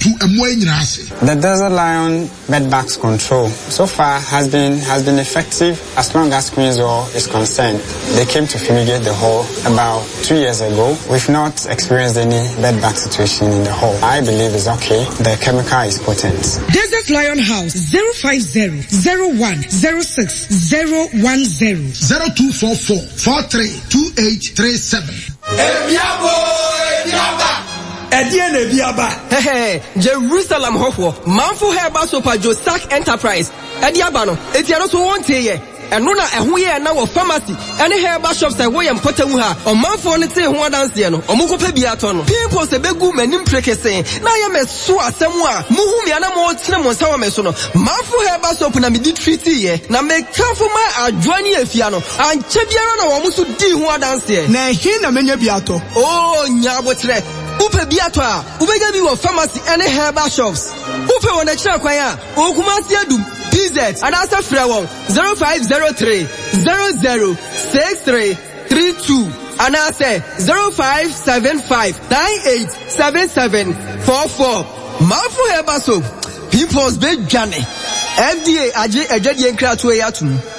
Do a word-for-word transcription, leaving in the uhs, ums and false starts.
tu emo nyinase. The Desert Lion bedbugs control so far has been has been effective as long as Queen's Hall is concerned. They came to fumigate the hall about two years ago. We've not experienced any bedbug situation in the hall. I believe it's okay. The chemical is potent. Desert Lion House zero five zero zero one zero six zero one zero zero two four four four three two eight three seven. Ebiabo, Ebiaba. Ediene Ebiaba. Hey, Jerusalem Hofo, Manfu Herba Sopa Josak Enterprise. Ediaba no, Etiano so won't ye. And Runa a huye na wo pharmacy. Any herba shops a way and potamuha. Or Manfu on the one dance there no. Or Mukope biatono. People se begu menim preke saying. Na ya me sua semwa. Muhumi anamo tinamo sawa mesono. Manfu herba soap na midi treaty ye. Na me kafu ma adwani efiano. And chebiara na wamusu di one dance there. Na hina menye biato. Oh, nyabo tre. Upe biato a. Ubega bi wo pharmacy any herba shops. Upe wona chira kwan a. Okumasi adum. P Z and answer Frewon zero five zero three zero zero six three three two and answer zero five seven five nine eight seven seven four four. Manfu Herba Soap. Pimples big Johnny. M D A aje ejedi enkra to yatum.